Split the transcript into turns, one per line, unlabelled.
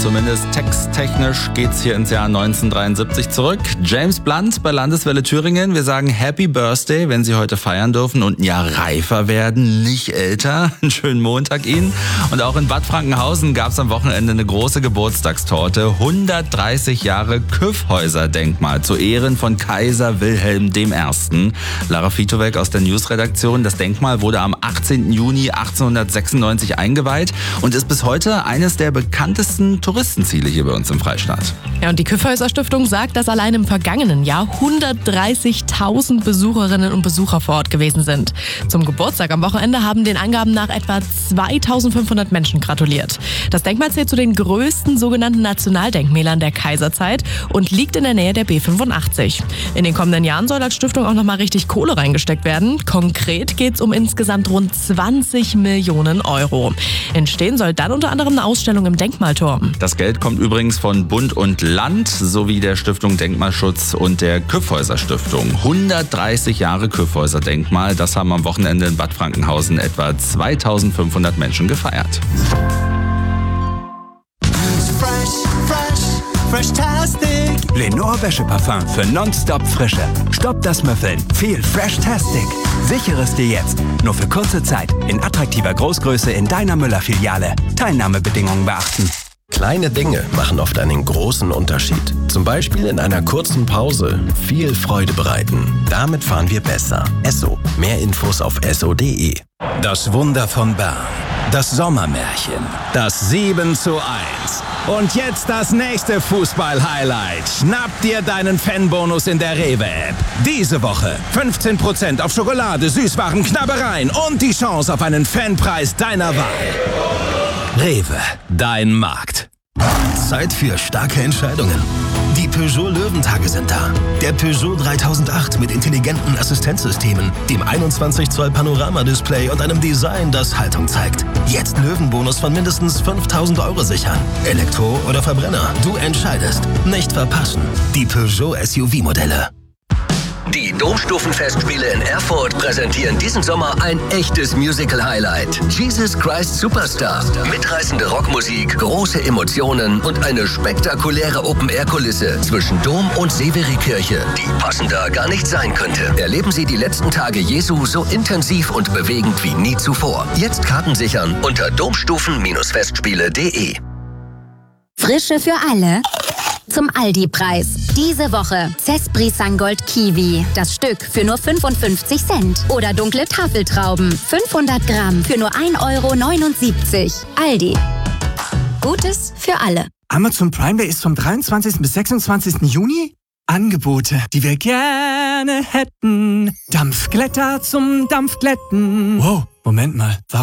Zumindest texttechnisch geht's hier ins Jahr 1973 zurück. James Blunt bei Landeswelle Thüringen. Wir sagen Happy Birthday, wenn Sie heute feiern dürfen und ein Jahr reifer werden, nicht älter. Einen schönen Montag Ihnen. Und auch in Bad Frankenhausen gab's am Wochenende eine große Geburtstagstorte. 130 Jahre Kyffhäuser-Denkmal zu Ehren von Kaiser Wilhelm I. Lara Fitowek aus der Newsredaktion. Das Denkmal wurde am 18. Juni 1896 eingeweiht und ist bis heute eines der bekanntesten Touristenziele hier bei uns im Freistaat.
Ja, und die Kyffhäuser-Stiftung sagt, dass allein im vergangenen Jahr 130.000 Besucherinnen und Besucher vor Ort gewesen sind. Zum Geburtstag am Wochenende haben den Angaben nach etwa 2.500 Menschen gratuliert. Das Denkmal zählt zu den größten sogenannten Nationaldenkmälern der Kaiserzeit und liegt in der Nähe der B85. In den kommenden Jahren soll als Stiftung auch nochmal richtig Kohle reingesteckt werden. Konkret geht es um insgesamt rund 20 Millionen Euro. Entstehen soll dann unter anderem eine Ausstellung im Denkmalturm.
Das Geld kommt übrigens von Bund und Land sowie der Stiftung Denkmalschutz und der Kyffhäuser-Stiftung. 130 Jahre Kyffhäuser-Denkmal, das haben am Wochenende in Bad Frankenhausen etwa 2.500 Menschen gefeiert.
Freshtastic. Lenore Wäscheparfum für nonstop Frische. Stopp das Müffeln. Viel Freshtastic. Sichere es dir jetzt. Nur für kurze Zeit. In attraktiver Großgröße in deiner Müller-Filiale. Teilnahmebedingungen beachten.
Kleine Dinge machen oft einen großen Unterschied. Zum Beispiel in einer kurzen Pause viel Freude bereiten. Damit fahren wir besser. Esso. Mehr Infos auf esso.de.
Das Wunder von Bern. Das Sommermärchen. Das 7:1. Und jetzt das nächste Fußball-Highlight. Schnapp dir deinen Fanbonus in der Rewe-App. Diese Woche 15% auf Schokolade, Süßwaren, Knabbereien und die Chance auf einen Fanpreis deiner Wahl. Rewe, dein Markt.
Zeit für starke Entscheidungen. Die Peugeot Löwentage sind da. Der Peugeot 3008 mit intelligenten Assistenzsystemen, dem 21 Zoll Panoramadisplay und einem Design, das Haltung zeigt. Jetzt Löwenbonus von mindestens 5.000 Euro sichern. Elektro oder Verbrenner, du entscheidest. Nicht verpassen. Die Peugeot SUV-Modelle.
Die Domstufenfestspiele in Erfurt präsentieren diesen Sommer ein echtes Musical-Highlight. Jesus Christ Superstar. Mitreißende Rockmusik, große Emotionen und eine spektakuläre Open-Air-Kulisse zwischen Dom und Severi-Kirche, die passender gar nicht sein könnte. Erleben Sie die letzten Tage Jesu so intensiv und bewegend wie nie zuvor. Jetzt Karten sichern unter domstufen-festspiele.de.
Frische für alle. Zum Aldi-Preis. Diese Woche Cespri Sangold Kiwi. Das Stück für nur 55 Cent. Oder dunkle Tafeltrauben. 500 Gramm für nur 1,79 €. Aldi. Gutes für alle.
Amazon Prime Day ist vom 23. bis 26. Juni. Angebote, die wir gerne hätten. Dampfglätter zum Dampfglätten. Wow, Moment mal.